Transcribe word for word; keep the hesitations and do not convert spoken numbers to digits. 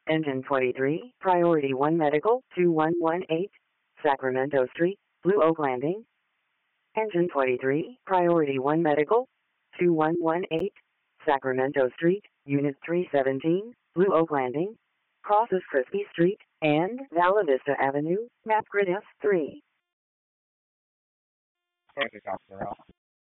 Engine twenty-three, Priority one Medical, two one one eight, Sacramento Street, Blue Oak Landing. Engine twenty-three, Priority one Medical, two one one eight, Sacramento Street, Unit three seventeen, Blue Oak Landing. Crosses Crispy Street and Vala Vista Avenue, map grid F three. Thank you, Doctor